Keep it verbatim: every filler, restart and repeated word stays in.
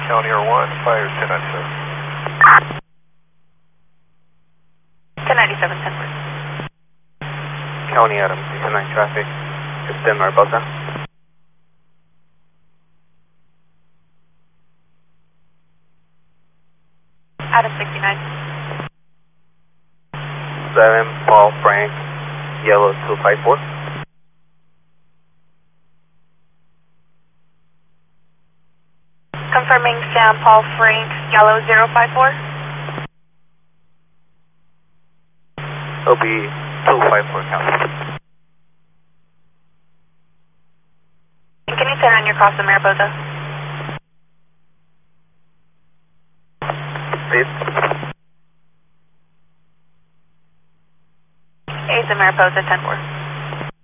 County R one, fire ten ninety-seven. ten ninety-seven, ten four. County Adam, ten nine traffic, System Mariposa. Adam sixty-nine. seven Paul Frank, Yellow two five four. Confirming Sam Paul Frank, Yellow zero five four. It'll be two five four County. And can you turn on your cross to Mariposa? Please. A's in Mariposa, ten four.